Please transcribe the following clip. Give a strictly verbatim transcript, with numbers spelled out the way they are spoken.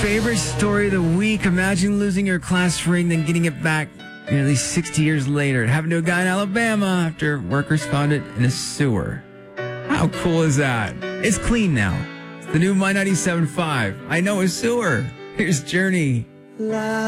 favorite story of the week. Imagine losing your class ring, then getting it back nearly sixty years later. It happened to a guy in Alabama after workers found it in a sewer. How cool is that? It's clean now. It's the new My ninety-seven point five. I know a sewer. Here's Journey.